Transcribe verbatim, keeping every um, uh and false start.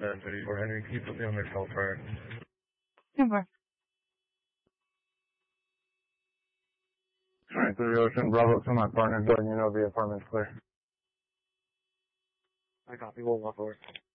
ten thirty-four Henry. Can you put me on their cell prior? Super. Alright, three Ocean, Bravo to my partner, letting you know the apartment's clear. I copy, we'll walk over.